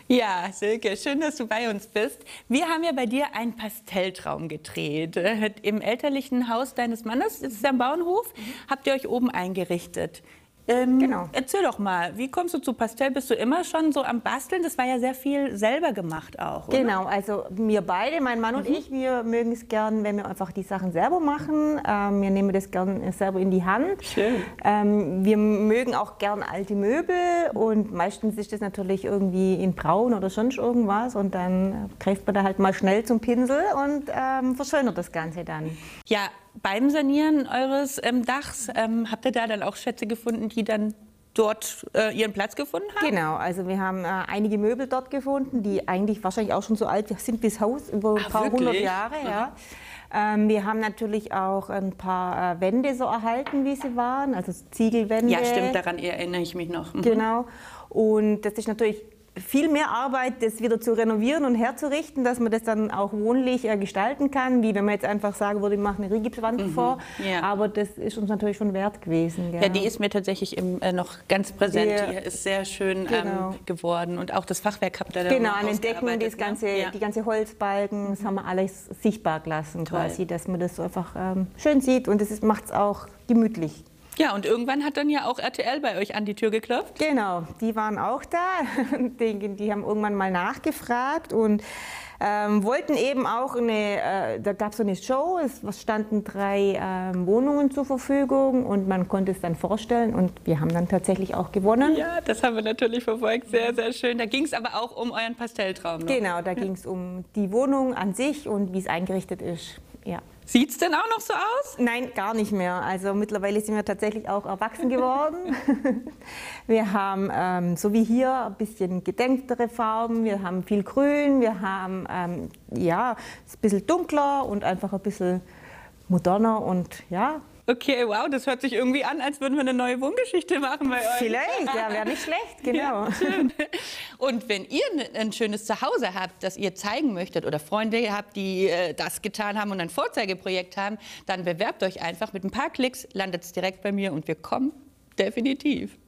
Ja, Silke, schön, dass du bei uns bist. Wir haben ja bei dir einen Pastelltraum gedreht. Im elterlichen Haus deines Mannes, das ist ja am Bauernhof, habt ihr euch oben eingerichtet. Genau. Erzähl doch mal, wie kommst du zu Pastell? Bist du immer schon so am Basteln? Das war ja sehr viel selber gemacht auch, oder? Genau, also wir beide, mein Mann und ich, wir mögen es gern, wenn wir einfach die Sachen selber machen. Wir nehmen das gern selber in die Hand. Schön. Wir mögen auch gern alte Möbel und meistens ist das natürlich irgendwie in braun oder sonst irgendwas und dann greift man da halt mal schnell zum Pinsel und verschönert das Ganze dann. Ja, beim Sanieren eures Dachs habt ihr da dann auch Schätze gefunden, die dann dort ihren Platz gefunden haben? Genau, also wir haben einige Möbel dort gefunden, die eigentlich wahrscheinlich auch schon so alt sind wie das Haus, über ein paar hundert Jahre. Ja. Wir haben natürlich auch ein paar Wände so erhalten, wie sie waren, also Ziegelwände. Ja, stimmt, daran erinnere ich mich noch. Genau, und das ist natürlich viel mehr Arbeit, das wieder zu renovieren und herzurichten, dass man das dann auch wohnlich gestalten kann, wie wenn man jetzt einfach sagen würde, wir machen eine Rigipswand vor. Ja. Aber das ist uns natürlich schon wert gewesen. Ja, die ist mir tatsächlich noch ganz präsent. Die ist sehr schön geworden. Und auch das Fachwerk habt ihr da genau, an den Decken, ne? die ganze Holzbalken, das haben wir alles sichtbar gelassen quasi, dass man das so einfach schön sieht und das macht es auch gemütlich. Ja, und irgendwann hat dann ja auch RTL bei euch an die Tür geklopft. Genau, die waren auch da. Die haben irgendwann mal nachgefragt und wollten eben auch da gab es so eine Show, es standen 3 Wohnungen zur Verfügung und man konnte es dann vorstellen und wir haben dann tatsächlich auch gewonnen. Ja, das haben wir natürlich verfolgt, sehr, sehr schön. Da ging es aber auch um euren Pastelltraum. Ne? Genau, da ging es um die Wohnung an sich und wie es eingerichtet ist. Ja. Sieht es denn auch noch so aus? Nein, gar nicht mehr. Also mittlerweile sind wir tatsächlich auch erwachsen geworden. Wir haben, so wie hier, ein bisschen gedämpftere Farben. Wir haben viel Grün, wir haben, ja, es ist ein bisschen dunkler und einfach ein bisschen moderner und ja. Okay, wow, das hört sich irgendwie an, als würden wir eine neue Wohngeschichte machen bei euch. Vielleicht, ja, wäre nicht schlecht, genau. Ja, schön. Und wenn ihr ein schönes Zuhause habt, das ihr zeigen möchtet oder Freunde habt, die das getan haben und ein Vorzeigeprojekt haben, dann bewerbt euch einfach. Mit ein paar Klicks landet es direkt bei mir und wir kommen definitiv.